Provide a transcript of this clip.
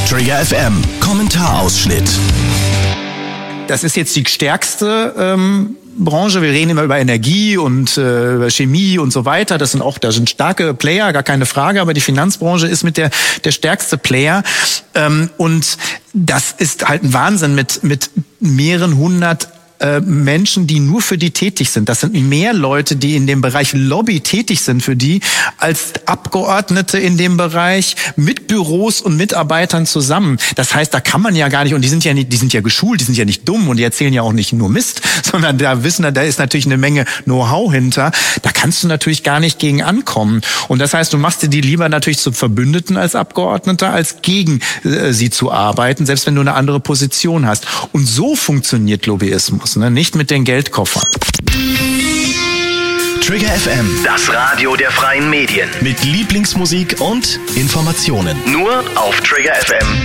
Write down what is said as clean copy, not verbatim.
Trigger FM, Kommentarausschnitt. Das ist jetzt die stärkste Branche. Wir reden immer über Energie und über Chemie und so weiter. Da sind starke Player, gar keine Frage. Aber die Finanzbranche ist mit der stärkste Player. Und das ist halt ein Wahnsinn mit mehreren hundert Menschen, die nur für die tätig sind. Das sind mehr Leute, die in dem Bereich Lobby tätig sind für die, als Abgeordnete in dem Bereich mit Büros und Mitarbeitern zusammen. Das heißt, da kann man ja gar nicht, und die sind ja geschult, die sind ja nicht dumm und die erzählen ja auch nicht nur Mist, sondern da ist natürlich eine Menge Know-how hinter. Da kannst du natürlich gar nicht gegen ankommen. Und das heißt, du machst dir die lieber natürlich zum Verbündeten als Abgeordneter, als gegen sie zu arbeiten, selbst wenn du eine andere Position hast. Und so funktioniert Lobbyismus. Nicht mit den Geldkoffern. Trigger FM, das Radio der freien Medien. Mit Lieblingsmusik und Informationen. Nur auf Trigger FM.